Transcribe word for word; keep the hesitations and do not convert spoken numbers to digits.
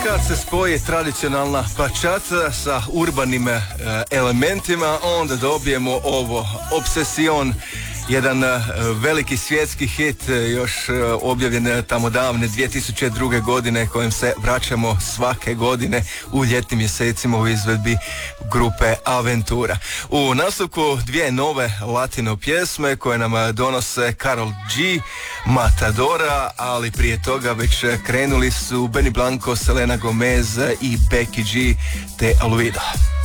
kad se spoji tradicionalna bachata sa urbanim e, elementima, onda dobijemo ovo Obsession, jedan e, veliki svjetski hit, e, još e, objavljen tamo davne dvije tisuće druge. godine, kojem se vraćamo svake godine u ljetnim mjesecima u izvedbi grupe Aventura. U nastavku dvije nove latino pjesme koje nam donose Karol G, Matadora, ali prije toga već krenuli su Benny Blanco, Selena Gomez i Becky G te Aluida.